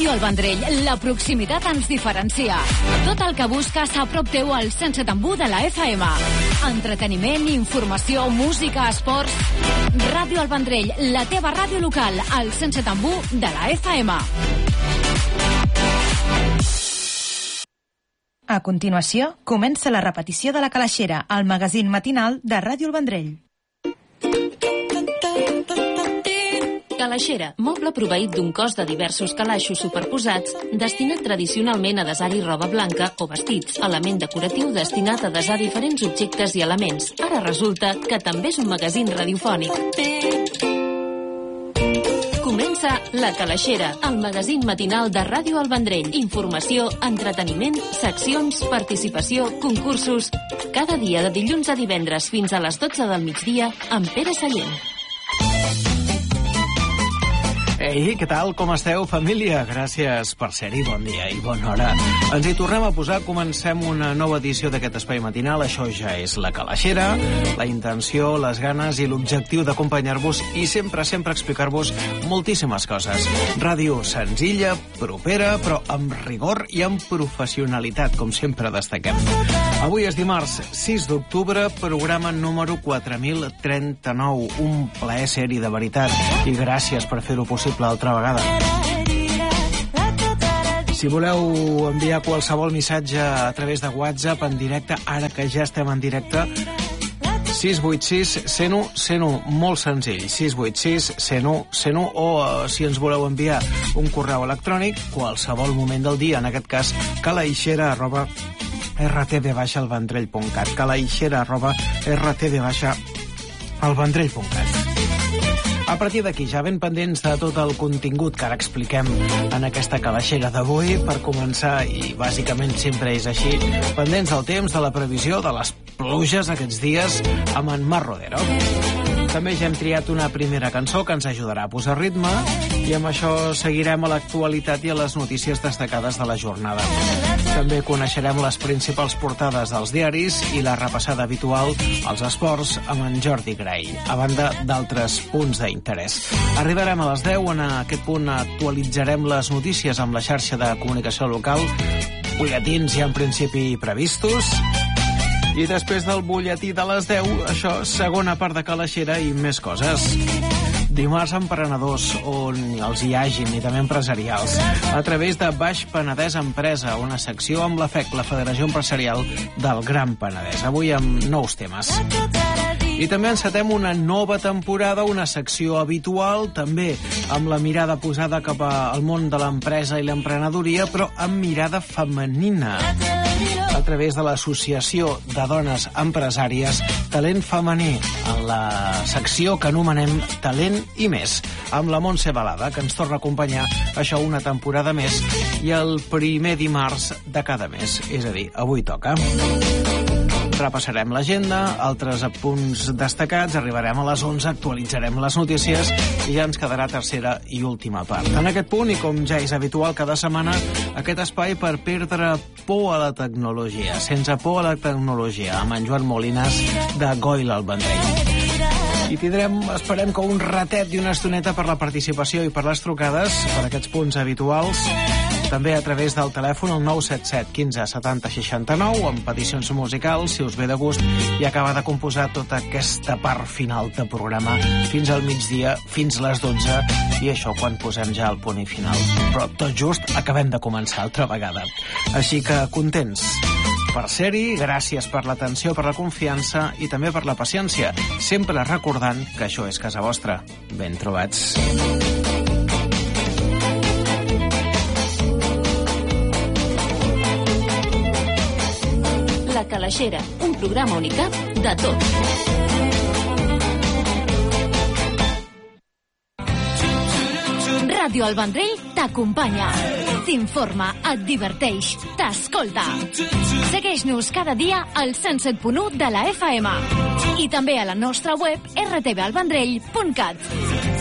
Ràdio El Vendrell, la proximitat ens diferencia. Tot el que busques a prop teu al 107.1 de la FM. Entreteniment, informació, música, esports... Ràdio El Vendrell, la teva ràdio local, al 107.1 de la FM. A continuació, comença la repetició de La Calaixera, el magazín matinal de Ràdio El Vendrell. Calaixera, moble proveït d'un cos de diversos calaixos superposats, destinat tradicionalment a desar-hi roba blanca o vestits, element decoratiu destinat a desar diferents objectes i elements. Ara resulta que també és un magazín radiofònic. Comença La Calaixera, el magazín matinal de Ràdio El Vendrell. Informació, entreteniment, seccions, participació, concursos... Cada dia de dilluns a divendres fins a les 12 del migdia amb Pere Sallent. Ei, què tal? Com esteu, família? Gràcies per ser-hi, bon dia i bona hora. Ens hi tornem a posar, comencem una nova edició d'aquest espai matinal. Això ja és La Calaixera, la intenció, les ganes i l'objectiu d'acompanyar-vos i sempre explicar-vos moltíssimes coses. Ràdio senzilla, propera, però amb rigor i amb professionalitat, com sempre destaquem. Avui és dimarts 6 d'octubre, programa número 4039. Un plaer ser-hi de veritat i gràcies per fer-ho possible altra vegada. Si voleu enviar qualsevol missatge a través de WhatsApp en directe, ara que ja estem en directe, 686 101 101, molt senzill, 686 101 101, o si ens voleu enviar un correu electrònic, qualsevol moment del dia, en aquest cas, calaixera@rtv-elvendrell.cat, calaixera@rtv-elvendrell.cat. A partir d'aquí, ja ben pendents de tot el contingut que ara expliquem en aquesta calaixera d'avui, per començar, i bàsicament sempre és així, pendents del temps, de la previsió, de les pluges aquests dies, amb en Marc Rodero. També ja hem triat una primera cançó que ens ajudarà a posar ritme, i amb això seguirem a l'actualitat i a les notícies destacades de la jornada. També coneixerem les principals portades dels diaris i la repassada habitual als esports amb en Jordi Gray, a banda d'altres punts d'interès. Arribarem a les 10, en aquest punt actualitzarem les notícies amb la xarxa de comunicació local, butlletins ja en principi previstos, i després del butlletí de les 10, això, segona part de Calaixera i més coses. Dimarts emprenedors, on els hi hagin, i també empresarials, a través de Baix Penedès Empresa, una secció amb la FEC, la Federació Empresarial del Gran Penedès. Avui amb nous temes. I també encetem una nova temporada, una secció habitual, també amb la mirada posada cap al món de l'empresa i l'emprenedoria, però amb mirada femenina, a través de l'Associació de Dones Empresàries Talent Femení, en la secció que anomenem Talent i Més, amb la Montse Balada, que ens torna a acompanyar, això, una temporada més, i el primer dimarts de cada mes, és a dir, avui toca. Repassarem l'agenda, altres punts destacats, arribarem a les 11, actualitzarem les notícies i ja ens quedarà tercera i última part. En aquest punt, i com ja és habitual cada setmana, aquest espai per perdre por a la tecnologia, sense por a la tecnologia, amb en Joan Molinas de Goil al Vendrell. I tindrem, esperem, que un ratet i una estoneta per la participació i per les trucades, per aquests punts habituals, també a través del telèfon, el 977 15 70 69, amb peticions musicals, si us ve de gust, i acabar de composar tota aquesta part final de programa fins al migdia, fins les 12, i això quan posem ja el punt i final. Però tot just acabem de començar altra vegada. Així que contents per ser-hi, gràcies per l'atenció, per la confiança i també per la paciència, sempre recordant que això és casa vostra. Ben trobats. La Calaixera, un programa unicat de tot. Ràdio El Vendrell t'acompanya, t'informa, et diverteix, t'escolta. Segueix-nos cada dia al 107.1 de la FM i també a la nostra web rtvelvendrell.cat.